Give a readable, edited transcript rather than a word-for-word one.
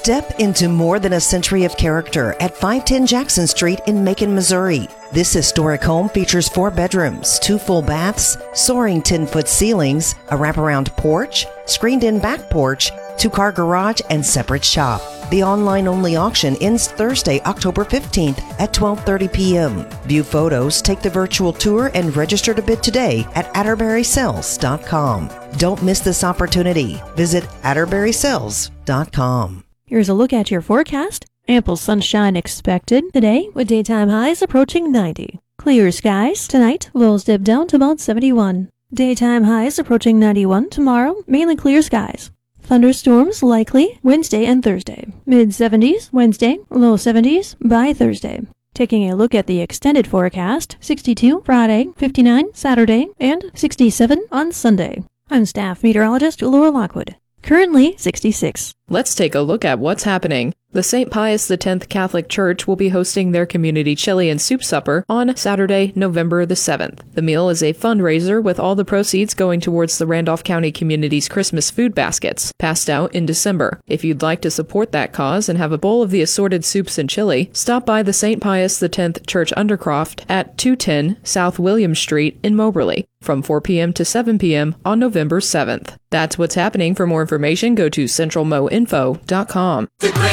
Step into more than a century of character at 510 Jackson Street in Macon, Missouri. This historic home features 4 bedrooms, 2 full baths, soaring 10-foot ceilings, a wraparound porch, screened-in back porch, 2-car garage, and separate shop. The online-only auction ends Thursday, October 15th at 12:30 p.m. View photos, take the virtual tour, and register to bid today at AtterburySales.com. Don't miss this opportunity. Visit AtterburySales.com. Here's a look at your forecast. Ample sunshine expected today with daytime highs approaching 90. Clear skies tonight, lows dip down to about 71. Daytime highs approaching 91 tomorrow, mainly clear skies. Thunderstorms likely Wednesday and Thursday. Mid-70s Wednesday, low 70s by Thursday. Taking a look at the extended forecast, 62 Friday, 59 Saturday, and 67 on Sunday. I'm staff meteorologist Laura Lockwood. Currently 66. Let's take a look at what's happening. The St. Pius X Catholic Church will be hosting their community chili and soup supper on Saturday, November the 7th. The meal is a fundraiser with all the proceeds going towards the Randolph County community's Christmas food baskets, passed out in December. If you'd like to support that cause and have a bowl of the assorted soups and chili, stop by the St. Pius X Church Undercroft at 210 South William Street in Moberly from 4 p.m. to 7 p.m. on November 7th. That's what's happening. For more information, go to centralmoinfo.com.